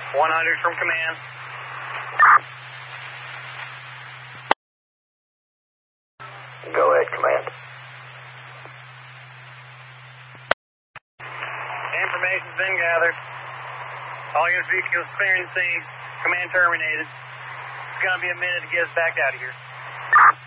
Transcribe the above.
100 from command. Go ahead, command. Information's been gathered. All units vehicles clearing the scene. Command terminated. It's going to be a minute to get us back out of here.